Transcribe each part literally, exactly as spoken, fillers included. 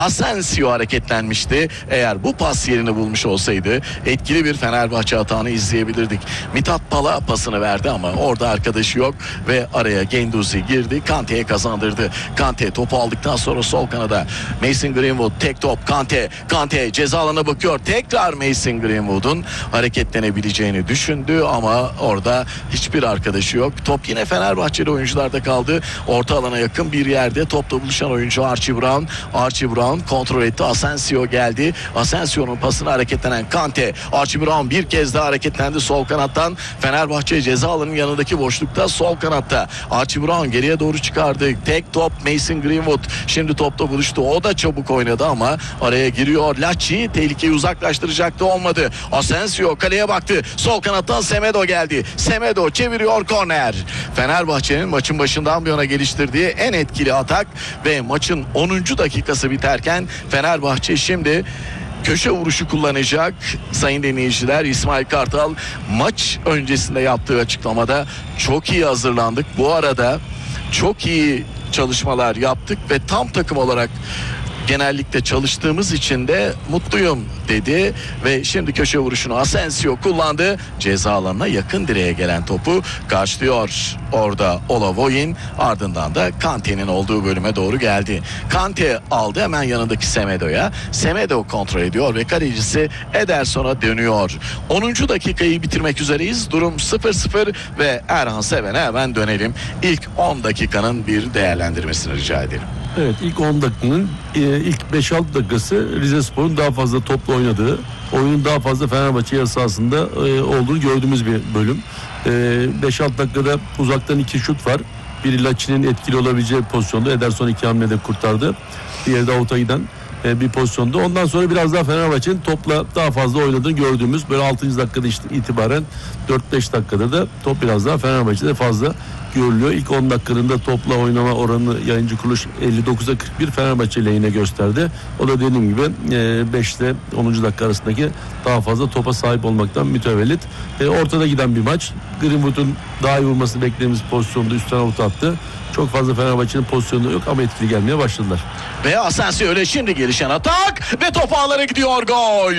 Asensio hareketlenmişti. Eğer bu pas yerini bulmuş olsaydı etkili bir Fenerbahçe atağını izleyebilirdik. Mithat Pala pasını verdi ama orada arkadaşı yok ve araya Genduzi girdi. Kante'ye kazandırdı. Kante topu aldıktan sonra sol kanada Mason Greenwood tek top. Kante, Kante ceza alanına bakıyor. Tekrar Mason Greenwood'un hareketlenebileceğini düşündü ama orada hiçbir arkadaşı yok. Top yine Fenerbahçeli oyuncularda kaldı. Orta alana yakın bir yerde topla buluşan oyuncu Archie Brown. Archie Brown kontrol etti. Asensio geldi. Asensio'nun pasına hareketlenen Kante. Archie Brown bir kez daha hareketlendi sol kanattan. Fenerbahçe ceza alanının yanındaki boşlukta sol kanatta. Archie Brown geriye doğru çıkardı. Tek top Mason Greenwood. Şimdi topla buluştu. O da çabuk oynadı ama araya giriyor. Lacci tehlikeyi uzaklaştıracaktı. Olmadı. Asensio kaleye baktı. Sol kanattan Semedo geldi. Semedo çeviriyor, korner. Fenerbahçe'nin maçın başından bir yana geliştirdiği en etkili atak ve maçın onuncu dakikası biterken Fenerbahçe şimdi köşe vuruşu kullanacak. Sayın dinleyiciler, İsmail Kartal maç öncesinde yaptığı açıklamada çok iyi hazırlandık. Bu arada çok iyi çalışmalar yaptık ve tam takım olarak genellikle çalıştığımız için de mutluyum dedi ve şimdi köşe vuruşunu Asensio kullandı. Ceza alanına yakın direğe gelen topu karşılıyor. Orada Olavoyin, ardından da Kante'nin olduğu bölüme doğru geldi. Kante aldı hemen yanındaki Semedo'ya. Semedo kontrol ediyor ve kalecisi Ederson'a dönüyor. onuncu dakikayı bitirmek üzereyiz. Durum sıfır sıfır ve Erhan Seven'e hemen dönelim. İlk on dakikanın bir değerlendirmesini rica edelim. Evet, ilk on dakikanın e, ilk beş altı dakikası Rizespor'un daha fazla topla oynadığı, oyunun daha fazla Fenerbahçe yarı sahasında e, olduğunu gördüğümüz bir bölüm. E, beş altı dakikada uzaktan iki şut var. Biri Lacci'nin etkili olabileceği pozisyonda. Ederson iki hamlede kurtardı. Diğeri de avuta giden e, bir pozisyonda. Ondan sonra biraz daha Fenerbahçe'nin topla daha fazla oynadığını gördüğümüz böyle altıncı dakikada işte itibaren dört beş dakikada da top biraz daha Fenerbahçe'de fazla görülüyor. İlk on dakikanın topla oynama oranını yayıncı kuruluş elli dokuza kırk bir Fenerbahçe lehine gösterdi. O da dediğim gibi beşte onuncu dakika arasındaki daha fazla topa sahip olmaktan mütevellit. E, ortada giden bir maç. Greenwood'un daha iyi vurmasını beklediğimiz pozisyonda üstten avut attı. Çok fazla Fenerbahçe'nin pozisyonu yok ama etkili gelmeye başladılar. Ve Asensio öyle şimdi gelişen atak ve top ağlara gidiyor, gol.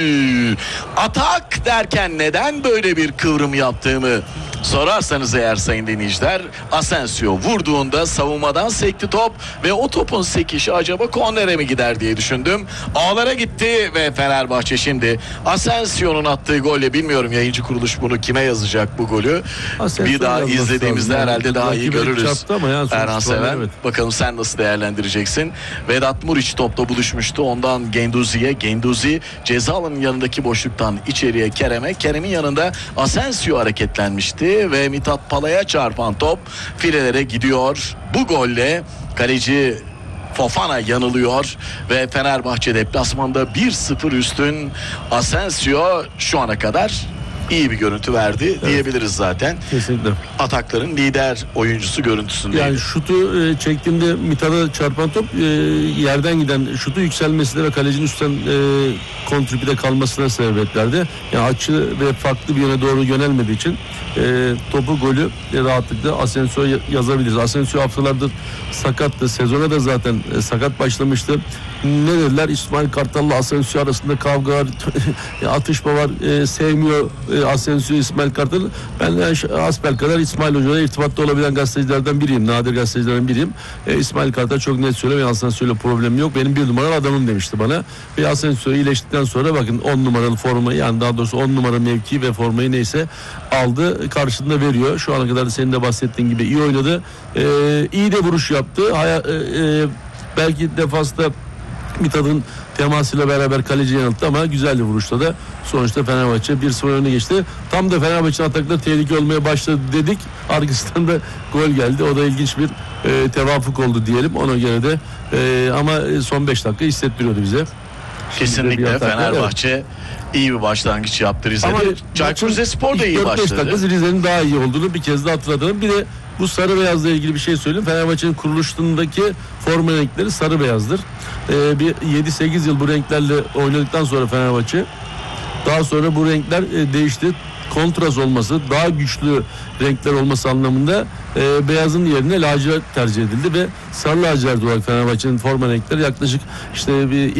Atak derken neden böyle bir kıvrım yaptığımı sorarsanız eğer sayın dinleyiciler, Asensio vurduğunda savunmadan sekti top ve o topun sekişi acaba kornere mi gider diye düşündüm. Ağlara gitti ve Fenerbahçe şimdi Asensio'nun attığı golle, bilmiyorum yayıncı kuruluş bunu kime yazacak bu golü. Asensio bir daha izlediğimizde lazım. Herhalde yani, daha iyi görürüz. Yani Erhan Seven, evet. Bakalım sen nasıl değerlendireceksin? Vedat Muriç topla buluşmuştu. Ondan Genduzi'ye. Genduzi ceza alanının yanındaki boşluktan içeriye Kerem'e. Kerem'in yanında Asensio hareketlenmişti ve Mithat Pala'ya çarpan top filelere gidiyor. Bu golle kaleci Fofana yanılıyor ve Fenerbahçe deplasmanda bir sıfır üstün. Asensio şu ana kadar iyi bir görüntü verdi, evet, diyebiliriz zaten. Kesinlikle. Atakların lider oyuncusu görüntüsünde. Yani şutu e, çektiğinde Mithat'a çarpan top e, yerden giden şutu yükselmesine ve kalecinin üstten e, kontrpide kalmasına sebebiyet verdi. Yani açı ve farklı bir yöne doğru yönelmediği için e, topu, golü e, rahatlıkla Asensio yazabiliriz. Asensio haftalardır sakattı. Sezona da zaten e, sakat başlamıştı. Ne dediler? İsmail Kartal'la Asensio arasında kavga var, atışma var, e, sevmiyor e, Asensio İsmail Kartal. Ben e, asbel kadar İsmail Hoca'yla irtibatta olabilen gazetecilerden biriyim. Nadir gazetecilerden biriyim. E, İsmail Kartal çok net söylüyor. Asensio'yla problemim yok. Benim bir numaralı adamım demişti bana. Ve Asensio iyileştikten sonra bakın on numaralı formayı, yani daha doğrusu on numara mevki ve formayı neyse aldı. Karşında veriyor. Şu ana kadar senin de bahsettiğin gibi iyi oynadı. E, iyi de vuruş yaptı. Haya, e, e, belki defansta Mithat'ın temasıyla beraber kaleci yanılttı ama güzel bir vuruşta da sonuçta Fenerbahçe bir sıfır öne geçti. Tam da Fenerbahçe'nin atakları tehlike olmaya başladı dedik. Arkasından da gol geldi. O da ilginç bir e, tevafuk oldu diyelim. Ona göre de e, ama son beş dakika hissettiriyordu bize. Kesinlikle Fenerbahçe evet, iyi bir başlangıç yaptı Rize'de. Çaykur Rizespor da iyi başladı. dört beş dakika Rize'nin daha iyi olduğunu bir kez de hatırlatalım. Bir de bu sarı beyazla ilgili bir şey söyleyeyim. Fenerbahçe'nin kuruluşundaki forma renkleri sarı beyazdır. Ee, bir yedi sekiz yıl bu renklerle oynadıktan sonra Fenerbahçe, daha sonra bu renkler e, değişti. Kontrast olması, daha güçlü renkler olması anlamında e, beyazın yerine lacivert tercih edildi ve sarı lacivert olarak Fenerbahçe'nin forma renkleri yaklaşık işte bir